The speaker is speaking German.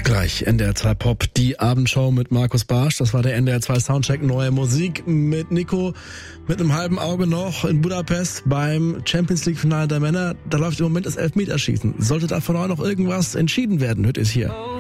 Gleich NDR 2 Pop, die Abendshow mit Markus Barsch. Das war der NDR 2 Soundcheck, neue Musik mit Nico, mit einem halben Auge noch in Budapest beim Champions League Finale der Männer. Da läuft im Moment das Elfmeterschießen. Sollte da von euch noch irgendwas entschieden werden, hört ihr es hier.